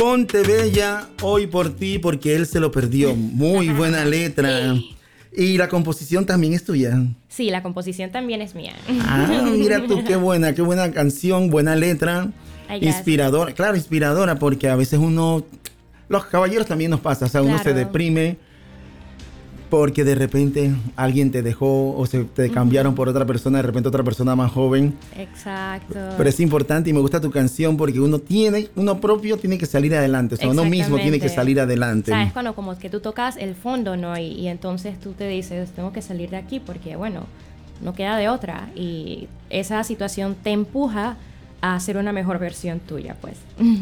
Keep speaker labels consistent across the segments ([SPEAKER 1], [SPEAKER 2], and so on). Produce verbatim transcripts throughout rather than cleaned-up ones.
[SPEAKER 1] Ponte bella hoy por ti porque él se lo perdió. Muy buena letra. Y la composición también es tuya.
[SPEAKER 2] Sí, la composición también es mía.
[SPEAKER 1] Ah, mira tú, qué buena, qué buena canción, buena letra.
[SPEAKER 2] Ay,
[SPEAKER 1] inspiradora, claro, inspiradora, porque a veces uno, los caballeros también nos pasa, o sea, uno
[SPEAKER 2] Claro.
[SPEAKER 1] se deprime porque de repente alguien te dejó o se te cambiaron por otra persona, de repente otra persona más joven.
[SPEAKER 2] Exacto.
[SPEAKER 1] Pero es importante y me gusta tu canción porque uno tiene, uno propio tiene que salir adelante, o sea, uno mismo tiene que salir adelante.
[SPEAKER 2] Sabes, cuando como que tú tocas el fondo, ¿no? Y, y entonces tú te dices, tengo que salir de aquí porque, bueno, no queda de otra. Y esa situación te empuja a hacer una mejor versión tuya, pues.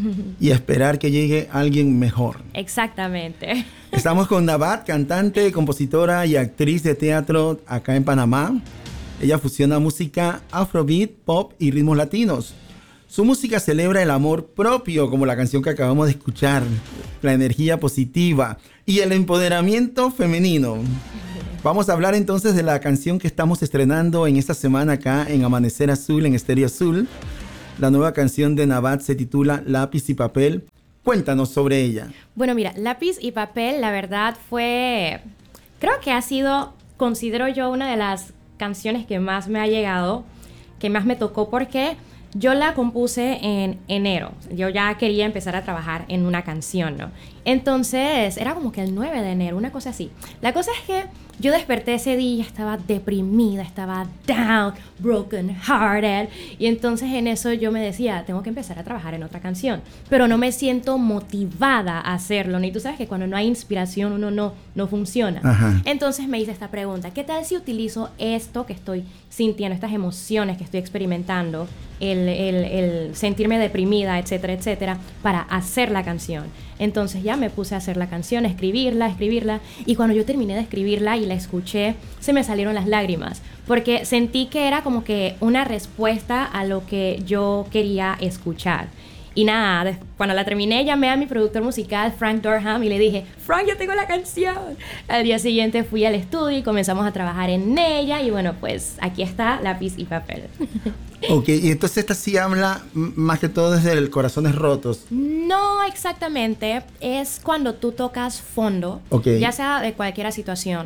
[SPEAKER 1] Y esperar que llegue alguien mejor.
[SPEAKER 2] Exactamente.
[SPEAKER 1] Estamos con Nabat, cantante, compositora y actriz de teatro acá en Panamá. Ella fusiona música afrobeat, pop y ritmos latinos. Su música celebra el amor propio, como la canción que acabamos de escuchar, la energía positiva y el empoderamiento femenino. Vamos a hablar entonces de la canción que estamos estrenando en esta semana acá en Amanecer Azul, en Estéreo Azul. La nueva canción de Nabat se titula Lápiz y Papel. Cuéntanos sobre ella.
[SPEAKER 2] Bueno, mira, Lápiz y Papel, la verdad fue... Creo que ha sido, considero yo, una de las canciones que más me ha llegado, que más me tocó, porque yo la compuse en enero. Yo ya quería empezar a trabajar en una canción, ¿no? Entonces, era como que el nueve de enero, una cosa así. La cosa es que yo desperté ese día, estaba deprimida, estaba down, broken hearted. Y entonces en eso yo me decía, tengo que empezar a trabajar en otra canción. Pero no me siento motivada a hacerlo. Y tú sabes que cuando no hay inspiración uno no, no funciona.
[SPEAKER 1] Ajá.
[SPEAKER 2] Entonces me hice esta pregunta, ¿qué tal si utilizo esto que estoy sintiendo, estas emociones que estoy experimentando, el, el, el sentirme deprimida, etcétera, etcétera, para hacer la canción? Entonces ya me puse a hacer la canción, a escribirla, a escribirla, y cuando yo terminé de escribirla y la escuché, se me salieron las lágrimas, porque sentí que era como que una respuesta a lo que yo quería escuchar. Y nada, des- cuando la terminé, llamé a mi productor musical, Frank Durham, y le dije, Frank, yo tengo la canción. Al día siguiente fui al estudio y comenzamos a trabajar en ella, y bueno, pues aquí está Lápiz y Papel.
[SPEAKER 1] Ok, y entonces esta sí habla m- más que todo desde el Corazones Rotos.
[SPEAKER 2] No exactamente, es cuando tú tocas fondo,
[SPEAKER 1] Ok.
[SPEAKER 2] ya sea de cualquier situación,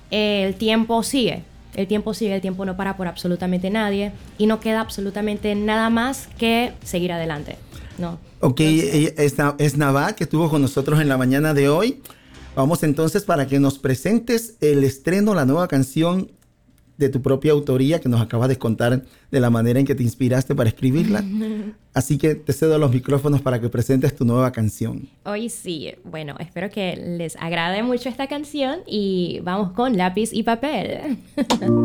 [SPEAKER 2] el tiempo sigue, el tiempo sigue, el tiempo no para por absolutamente nadie y no queda absolutamente nada más que seguir adelante, ¿no?
[SPEAKER 1] Ok,
[SPEAKER 2] Entonces,
[SPEAKER 1] ella es, Na- es Nabat, que estuvo con nosotros en la mañana de hoy. Vamos entonces para que nos presentes el estreno, la nueva canción de tu propia autoría que nos acabas de contar de la manera en que te inspiraste para escribirla. Así que te cedo los micrófonos para que presentes tu nueva canción.
[SPEAKER 2] hoy sí, bueno, espero que les agrade mucho esta canción y vamos con Lápiz y Papel.